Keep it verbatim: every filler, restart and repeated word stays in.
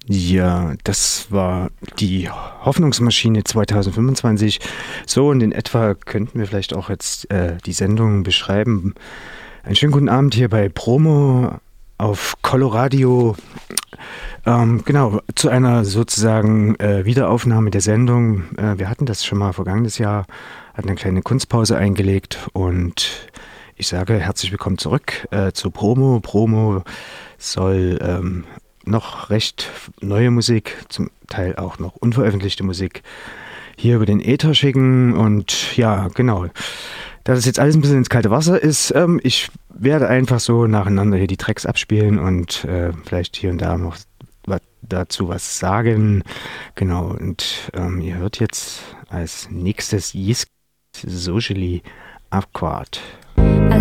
Ja, das war die Hoffnungsmaschine zwanzig fünfundzwanzig. So und in etwa könnten wir vielleicht auch jetzt äh, die Sendung beschreiben. Einen schönen guten Abend hier bei Promo auf Coloradio. Ähm, genau, zu einer sozusagen äh, Wiederaufnahme der Sendung. Äh, wir hatten das schon mal vergangenes Jahr, hatten eine kleine Kunstpause eingelegt und ich sage herzlich willkommen zurück äh, zu Promo. Promo soll ähm, noch recht neue Musik, zum Teil auch noch unveröffentlichte Musik, hier über den Äther schicken. Und ja, genau, da das jetzt alles ein bisschen ins kalte Wasser ist, ähm, ich werde einfach so nacheinander hier die Tracks abspielen und äh, vielleicht hier und da noch was dazu was sagen. Genau, und ähm, ihr hört jetzt als nächstes Yisk Socially Awkward.